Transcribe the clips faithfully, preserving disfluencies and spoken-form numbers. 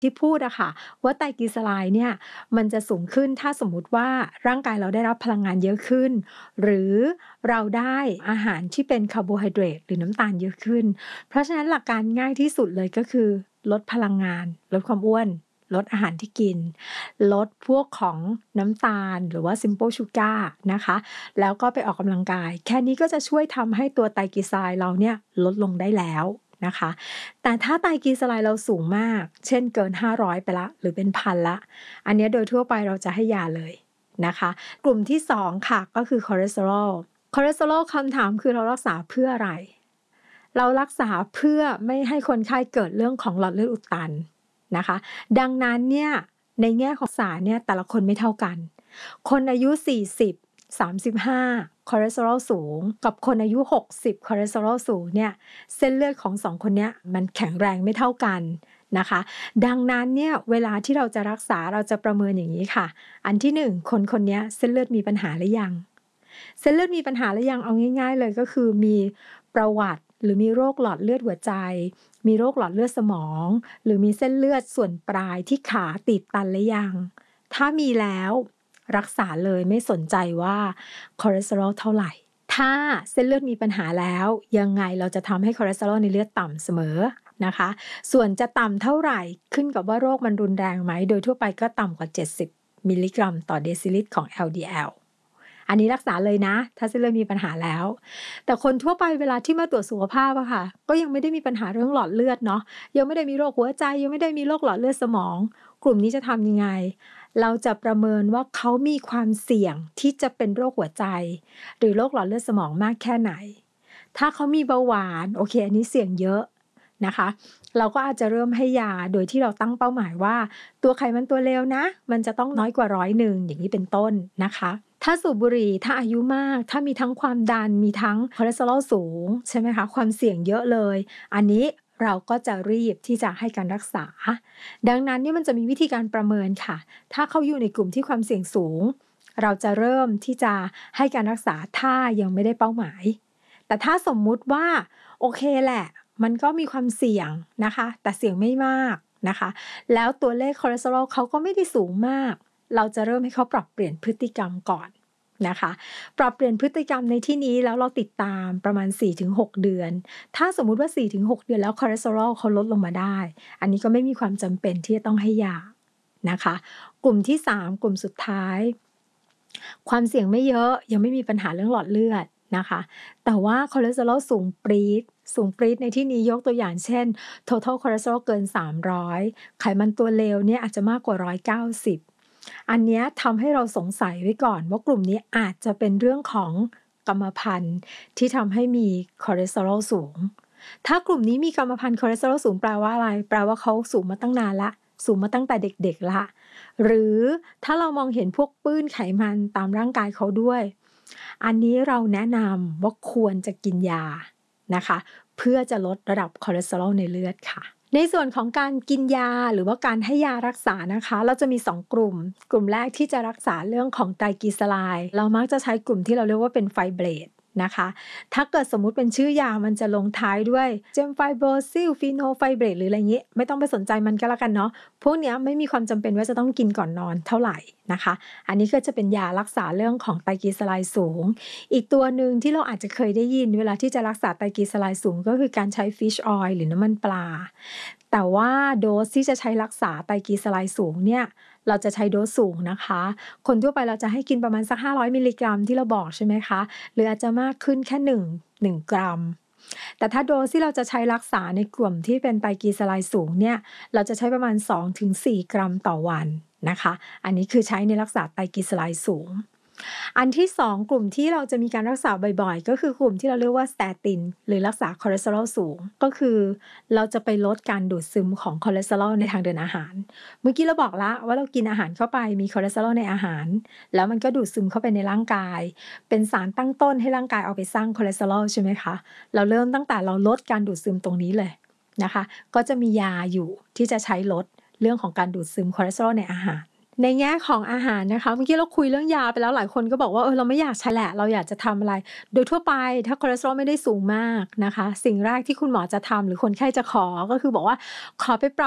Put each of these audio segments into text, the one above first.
ที่พูดอะค่ะว่าไตรกลีเซอไรด์เนี่ยมันจะสูงขึ้นถ้าสมมุติว่าร่างกายเราได้รับพลังงานเยอะขึ้นหรือเราได้อาหารที่เป็นคาร์โบไฮเดรตหรือน้ำตาลเยอะขึ้นเพราะฉะนั้นหลักการง่ายที่สุดเลยก็คือลดพลังงานลดความอ้วนลดอาหารที่กินลดพวกของน้ำตาลหรือว่า simple sugar นะคะแล้วก็ไปออกกำลังกายแค่นี้ก็จะช่วยทำให้ตัวไตรกลีเซอไรด์เราเนี่ยลดลงได้แล้วนะคะแต่ถ้าไตรกลีเซอไรด์เราสูงมากเช่นเกินห้าร้อยไปละหรือเป็นพันละอันนี้โดยทั่วไปเราจะให้ยาเลยนะคะกลุ่มที่สองค่ะก็คือคอเลสเตอรอลคอเลสเตอรอลคำถามคือเรารักษาเพื่ออะไรเรารักษาเพื่อไม่ให้คนไข้เกิดเรื่องของหลอดเลือดอุดตันนะคะดังนั้นเนี่ยในแง่ของสารเนี่ยแต่ละคนไม่เท่ากันคนอายุสี่สิบ สามสิบห้าคอเลสเตอรอลสูงกับคนอายุหกสิบคอเลสเตอรอลสูงเนี่ยเส้นเลือดของสองคนเนี้ยมันแข็งแรงไม่เท่ากันนะคะดังนั้นเนี่ยเวลาที่เราจะรักษาเราจะประเมินอย่างนี้ค่ะอันที่หนึ่งคนคนนี้เส้นเลือดมีปัญหาหรือยังเส้นเลือดมีปัญหาหรือยังเอาง่ายๆเลยก็คือมีประวัติหรือมีโรคหลอดเลือดหัวใจมีโรคหลอดเลือดสมองหรือมีเส้นเลือดส่วนปลายที่ขาตีบตันหรือยังถ้ามีแล้วรักษาเลยไม่สนใจว่าคอเลสเตอรอลเท่าไหร่ถ้าเส้นเลือดมีปัญหาแล้วยังไงเราจะทำให้คอเลสเตอรอลในเลือดต่ำเสมอนะคะส่วนจะต่ำเท่าไหร่ขึ้นกับว่าโรคมันรุนแรงไหมโดยทั่วไปก็ต่ำกว่าเจ็ดสิบมิลลิกรัมต่อเดซิลิตรของ แอล ดี แอล อันนี้รักษาเลยนะถ้าเส้นเลือดมีปัญหาแล้วแต่คนทั่วไปเวลาที่มาตรวจสุขภาพอะค่ะก็ยังไม่ได้มีปัญหาเรื่องหลอดเลือดเนาะยังไม่ได้มีโรคหัวใจยังไม่ได้มีโรคหลอดเลือดสมองกลุ่มนี้จะทำยังไงเราจะประเมินว่าเขามีความเสี่ยงที่จะเป็นโรคหัวใจหรือโรคหลอดเลือดสมองมากแค่ไหนถ้าเขามีเบาหวานโอเคอันนี้เสี่ยงเยอะนะคะเราก็อาจจะเริ่มให้ยาโดยที่เราตั้งเป้าหมายว่าตัวไขมันตัวเลวนะมันจะต้องน้อยกว่าร้อยหนึ่งอย่างนี้เป็นต้นนะคะถ้าสูบบุหรี่ถ้าอายุมากถ้ามีทั้งความดันมีทั้งคอเลสเตอรอลสูงใช่ไหมคะความเสี่ยงเยอะเลยอันนี้เราก็จะรีบที่จะให้การรักษาดังนั้นนี่มันจะมีวิธีการประเมินค่ะถ้าเขาอยู่ในกลุ่มที่ความเสี่ยงสูงเราจะเริ่มที่จะให้การรักษาถ้ายังไม่ได้เป้าหมายแต่ถ้าสมมุติว่าโอเคแหละมันก็มีความเสี่ยงนะคะแต่เสี่ยงไม่มากนะคะแล้วตัวเลขคอเลสเตอรอลเขาก็ไม่ได้สูงมากเราจะเริ่มให้เขาปรับเปลี่ยนพฤติกรรมก่อนนะคะปรับเปลี่ยนพฤติกรรมในที่นี้แล้วเราติดตามประมาณ สี่ถึงหก เดือนถ้าสมมุติว่า สี่ถึงหก เดือนแล้วคอเลสเตอรอลเขาลดลงมาได้อันนี้ก็ไม่มีความจำเป็นที่จะต้องให้ยานะคะกลุ่มที่สามกลุ่มสุดท้ายความเสี่ยงไม่เยอะยังไม่มีปัญหาเรื่องหลอดเลือดนะคะแต่ว่าคอเลสเตอรอลสูงปรี๊ดสูงปรี๊ดในที่นี้ยกตัวอย่างเช่น total cholesterol เกินสามร้อยไขมันตัวเลวเนี่ยอาจจะมากกว่าหนึ่งร้อยเก้าสิบอันนี้ทำให้เราสงสัยไว้ก่อนว่ากลุ่มนี้อาจจะเป็นเรื่องของกรรมพันธุ์ที่ทำให้มีคอเลสเตอรอลสูงถ้ากลุ่มนี้มีกรรมพันธุ์คอเลสเตอรอลสูงแปลว่าอะไรแปลว่าเขาสูงมาตั้งนานละสูงมาตั้งแต่เด็กๆละหรือถ้าเรามองเห็นพวกปื้นไขมันตามร่างกายเขาด้วยอันนี้เราแนะนำว่าควรจะกินยานะคะเพื่อจะลดระดับคอเลสเตอรอลในเลือดค่ะในส่วนของการกินยาหรือว่าการให้ยารักษานะคะเราจะมีสองกลุ่มกลุ่มแรกที่จะรักษาเรื่องของไตรกลีเซอไรด์เรามักจะใช้กลุ่มที่เราเรียกว่าเป็นไฟเบรดนะคะถ้าเกิดสมมุติเป็นชื่อยามันจะลงท้ายด้วยเจมไฟโบซิลฟีโนไฟเบรดหรืออะไรอย่างนี้ไม่ต้องไปสนใจมันก็แล้วกันเนาะพวกนี้ไม่มีความจำเป็นว่าจะต้องกินก่อนนอนเท่าไหร่นะคะอันนี้ก็จะเป็นยารักษาเรื่องของไตรกลีเซอไรด์สูงอีกตัวหนึ่งที่เราอาจจะเคยได้ยินเวลาที่จะรักษาไตรกลีเซอไรด์สูงก็คือการใช้ฟิชออยล์หรือน้ำมันปลาแต่ว่าโดสที่จะใช้รักษาไตรกลีเซอไรด์สูงเนี่ยเราจะใช้โดสสูงนะคะคนทั่วไปเราจะให้กินประมาณสักห้าร้อยมิลลิกรัมที่เราบอกใช่ไหมคะหรืออาจจะมากขึ้นแค่หนึ่ง หนึ่งกรัมแต่ถ้าโดสที่เราจะใช้รักษาในกลุ่มที่เป็นไตรกลีเซอไรด์สูงเนี่ยเราจะใช้ประมาณ สองถึงสี่ กรัมต่อวันนะคะอันนี้คือใช้ในรักษาไตรกลีเซอไรด์สูงอันที่สองกลุ่มที่เราจะมีการรักษาบ่อยๆก็คือกลุ่มที่เราเรียกว่าสเตตินหรือรักษาคอเลสเตอรอลสูงก็คือเราจะไปลดการดูดซึมของคอเลสเตอรอลในทางเดินอาหารเมื่อกี้เราบอกแล้วว่าเรากินอาหารเข้าไปมีคอเลสเตอรอลในอาหารแล้วมันก็ดูดซึมเข้าไปในร่างกายเป็นสารตั้งต้นให้ร่างกายเอาไปสร้างคอเลสเตอรอลใช่ไหมคะเราเริ่มตั้งแต่เราลดการดูดซึมตรงนี้เลยนะคะก็จะมียาอยู่ที่จะใช้ลดเรื่องของการดูดซึมคอเลสเตอรอลในอาหารในแง่ของอาหารนะคะเมื่อกี้เราคุยเรื่องยาไปแล้วหลายคนก็บอกว่าเออเราไม่อยากใช้แหละเราอยากจะทำอะไรโดยทั่วไปถ้าคอเลสเตอรอลไม่ได้สูงมากนะคะสิ่งแรกที่คุณหมอจะทำหรือคนไข้จะขอก็คือบอกว่าขอไปปรับ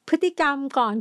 พฤติกรรมก่อน